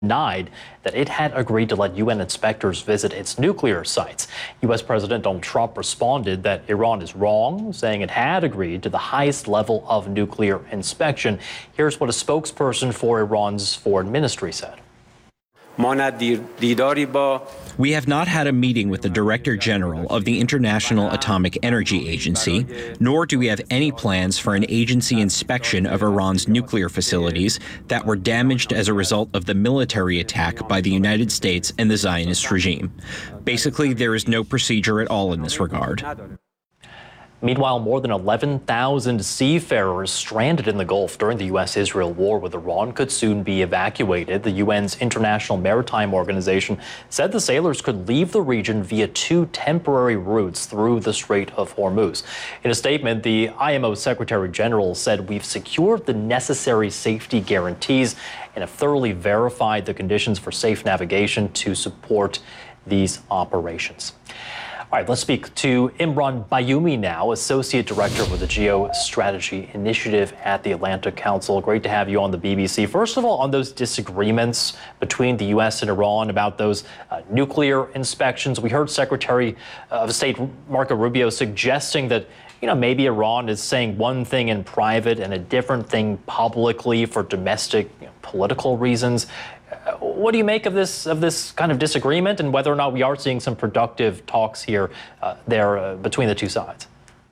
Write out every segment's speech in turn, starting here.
denied that it had agreed to let UN inspectors visit its nuclear sites. U.S. President Donald Trump responded that Iran is wrong, saying it had agreed to the highest level of nuclear inspection. Here's what a spokesperson for Iran's foreign ministry said. We have not had a meeting with the Director General of the International Atomic Energy Agency, nor do we have any plans for an agency inspection of Iran's nuclear facilities that were damaged as a result of the military attack by the United States and the Zionist regime. Basically, there is no procedure at all in this regard. Meanwhile, more than 11,000 seafarers stranded in the Gulf during the U.S.-Israel war with Iran could soon be evacuated. The UN's International Maritime Organization said the sailors could leave the region via 2 temporary routes through the Strait of Hormuz. In a statement, the IMO Secretary General said, "We've secured the necessary safety guarantees and have thoroughly verified the conditions for safe navigation to support these operations." All right, let's speak to Imran Bayoumi now, Associate Director with the Geostrategy Initiative at the Atlantic Council. Great to have you on the BBC. First of all, on those disagreements between the U.S. and Iran about those nuclear inspections, we heard Secretary of State Marco Rubio suggesting that maybe Iran is saying one thing in private and a different thing publicly for domestic political reasons. What do you make of this kind of disagreement, and whether or not we are seeing some productive talks here, between the two sides?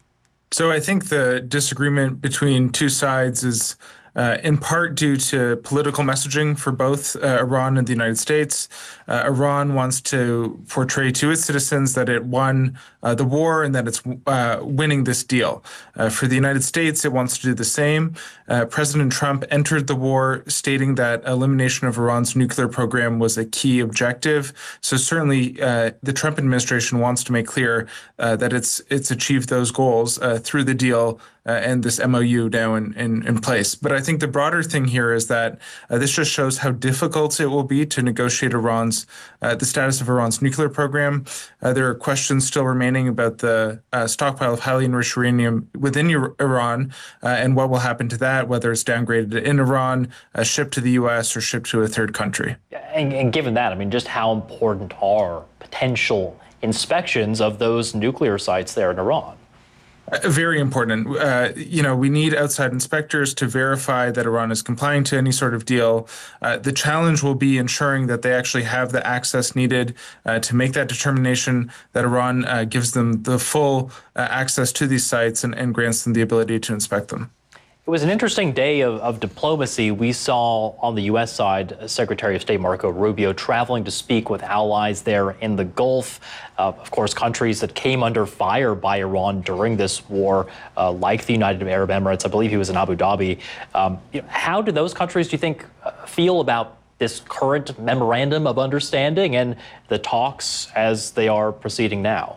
So I think the disagreement between two sides is in part due to political messaging for both Iran and the United States. Iran wants to portray to its citizens that it won the war and that it's winning this deal. For the United States, it wants to do the same. President Trump entered the war stating that elimination of Iran's nuclear program was a key objective. So certainly the Trump administration wants to make clear that it's achieved those goals through the deal and this MOU now in place. But I think the broader thing here is that this just shows how difficult it will be to negotiate the status of Iran's nuclear program. There are questions still remaining about the stockpile of highly enriched uranium within Iran and what will happen to that, whether it's downgraded in Iran, shipped to the U.S., or shipped to a third country. And given that, I mean, just how important are potential inspections of those nuclear sites there in Iran? Very important. We need outside inspectors to verify that Iran is complying to any sort of deal. The challenge will be ensuring that they actually have the access needed to make that determination, that Iran gives them the full access to these sites and grants them the ability to inspect them. It was an interesting day of diplomacy. We saw on the U.S. side Secretary of State Marco Rubio traveling to speak with allies there in the Gulf. Of course, countries that came under fire by Iran during this war, like the United Arab Emirates. I believe he was in Abu Dhabi. How do those countries, do you think, feel about this current memorandum of understanding and the talks as they are proceeding now?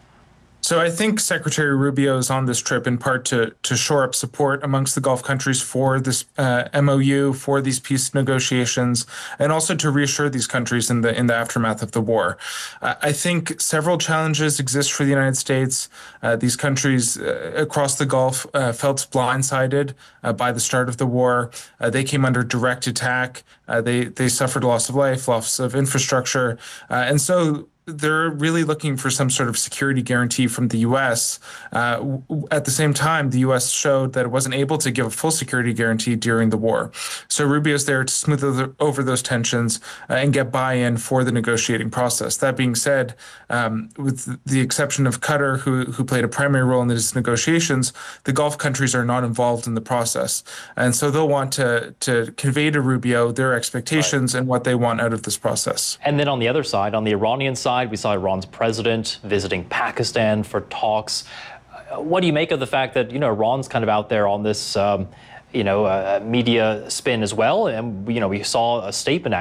So I think Secretary Rubio is on this trip in part to shore up support amongst the Gulf countries for this MOU, for these peace negotiations, and also to reassure these countries in the aftermath of the war. I think several challenges exist for the United States. These countries across the Gulf felt blindsided by the start of the war. They came under direct attack. They suffered loss of life, loss of infrastructure, and so they're really looking for some sort of security guarantee from the U.S. At the same time, the U.S. showed that it wasn't able to give a full security guarantee during the war. So Rubio's there to smooth over those tensions and get buy-in for the negotiating process. That being said, with the exception of Qatar, who played a primary role in these negotiations, the Gulf countries are not involved in the process. And so they'll want to convey to Rubio their expectations and what they want out of this process. And then on the other side, on the Iranian side, we saw Iran's president visiting Pakistan for talks. What do you make of the fact that, Iran's kind of out there on this, media spin as well? And, we saw a statement